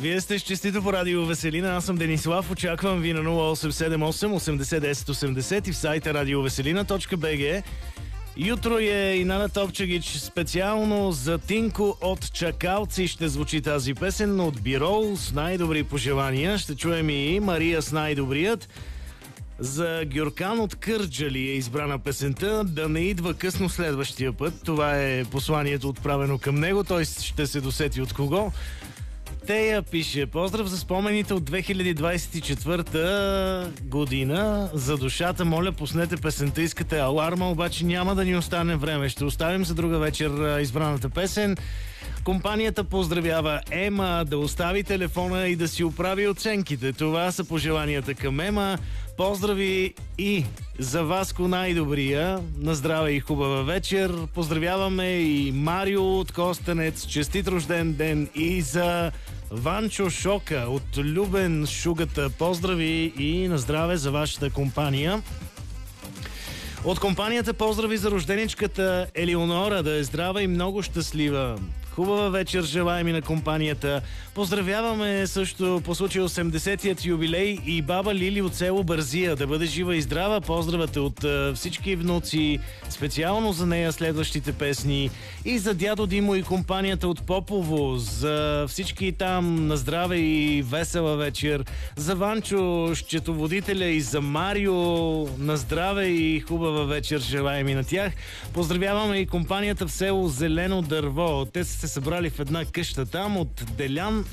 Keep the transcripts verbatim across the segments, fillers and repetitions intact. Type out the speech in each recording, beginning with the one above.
Вие сте с Честито по радио Веселина. Аз съм Денислав. Очаквам ви на нула осем седем осем осемдесет десет осемдесет и в сайта радиовеселина точка би джи. Ютро е и Нана Топчагич. Специално за Тинко от Чакалци ще звучи тази песен от Бирол с най-добри пожелания. Ще чуем и Мария с най-добрият. За Гюркан от Кърджали е избрана песента "Да не идва късно следващия път". Това е посланието отправено към него. Той ще се досети от кого. Тея пише: "Поздрав за спомените от две хиляди двадесет и четвърта година. За душата, моля, пуснете песента. Искате аларма, обаче няма да ни остане време. Ще оставим за друга вечер избраната песен." Компанията поздравява Ема да остави телефона и да си оправи оценките. Това са пожеланията към Ема. Поздрави и за Васко най-добрия. На здраве и хубава вечер. Поздравяваме и Марио от Костенец. Честит рожден ден и за Ванчо Шока от Любен Шугата. Поздрави и на здраве за вашата компания. От компанията поздрави за рожденичката Елеонора. Да е здрава и много щастлива. Хубава вечер желаем и на компанията. Поздравяваме също по случай осемдесетият юбилей и баба Лили от село Бързия. Да бъде жива и здрава. Поздравате от uh, всички внуци. Специално за нея следващите песни. И за дядо Димо и компанията от Попово. За всички там на здраве и весела вечер. За Ванчо, счетоводителя, и за Марио на здраве и хубава вечер желаем и на тях. Поздравяваме и компанията в село Зелено дърво. Те са се събрали в една къща там от Делян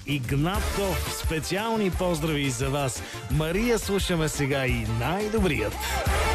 Игнатов. Специални поздрави за вас. Мария слушаме сега и най-добрият.